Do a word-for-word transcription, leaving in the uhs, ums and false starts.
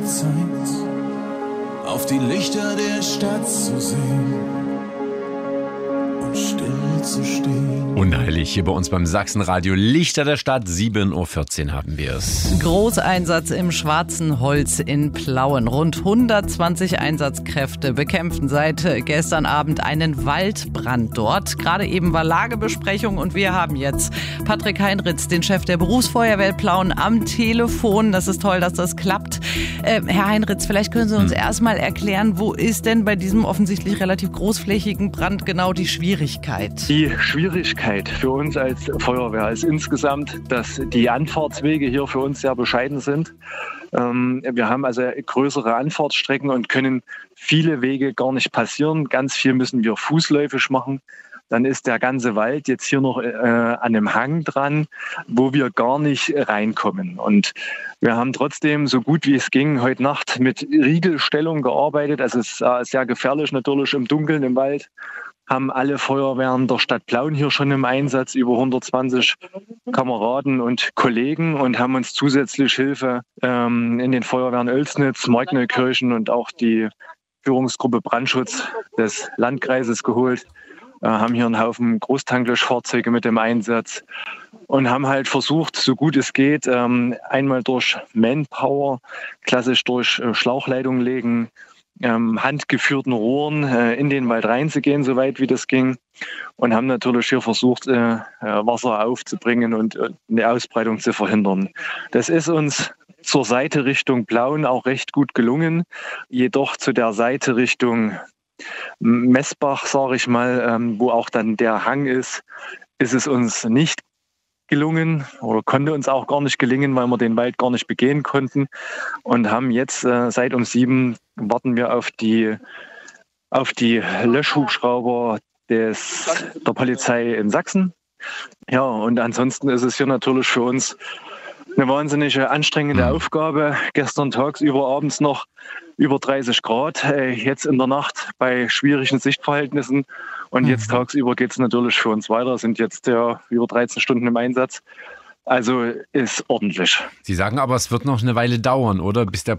Zeit, auf die Lichter der Stadt zu sehen und still zu stehen. Unheilig hier bei uns beim Sachsenradio. Lichter der Stadt, sieben Uhr vierzehn haben wir es. Großeinsatz im Schwarzen Holz in Plauen. Rund hundertzwanzig Einsatzkräfte bekämpfen seit gestern Abend einen Waldbrand dort. Gerade eben war Lagebesprechung und wir haben jetzt Patrick Heinritz, den Chef der Berufsfeuerwehr Plauen, am Telefon. Das ist toll, dass das klappt. Äh, Herr Heinritz, vielleicht können Sie uns hm. erstmal erklären, wo ist denn bei diesem offensichtlich relativ großflächigen Brand genau die Schwierigkeit? Die Schwierigkeit für uns als Feuerwehr ist insgesamt, dass die Anfahrtswege hier für uns sehr bescheiden sind. Ähm, wir haben also größere Anfahrtsstrecken und können viele Wege gar nicht passieren. Ganz viel müssen wir fußläufig machen. Dann ist der ganze Wald jetzt hier noch äh, an einem Hang dran, wo wir gar nicht reinkommen. Und wir haben trotzdem, so gut wie es ging, heute Nacht mit Riegelstellung gearbeitet. Also es ist äh, sehr gefährlich natürlich im Dunkeln im Wald. Haben alle Feuerwehren der Stadt Plauen hier schon im Einsatz, über hundertzwanzig Kameraden und Kollegen, und haben uns zusätzlich Hilfe ähm, in den Feuerwehren Oelsnitz, Markneukirchen und auch die Führungsgruppe Brandschutz des Landkreises geholt. Äh, haben hier einen Haufen Großtanklöschfahrzeuge mit im Einsatz und haben halt versucht, so gut es geht, ähm, einmal durch Manpower, klassisch durch äh, Schlauchleitungen legen, Ähm, handgeführten Rohren äh, in den Wald reinzugehen, so weit wie das ging, und haben natürlich hier versucht, äh, Wasser aufzubringen und äh, eine Ausbreitung zu verhindern. Das ist uns zur Seite Richtung Plauen auch recht gut gelungen, jedoch zu der Seite Richtung Messbach, sage ich mal, ähm, wo auch dann der Hang ist, ist es uns nicht gelungen oder konnte uns auch gar nicht gelingen, weil wir den Wald gar nicht begehen konnten, und haben jetzt äh, seit um sieben warten wir auf die auf die Löschhubschrauber des der Polizei in Sachsen. Ja, und ansonsten ist es hier natürlich für uns eine wahnsinnige anstrengende Aufgabe. Gestern tagsüber abends noch über dreißig Grad, äh, jetzt in der Nacht bei schwierigen Sichtverhältnissen. Und jetzt tagsüber geht es natürlich für uns weiter, sind jetzt ja über dreizehn Stunden im Einsatz. Also ist ordentlich. Sie sagen aber, es wird noch eine Weile dauern, oder? Bis der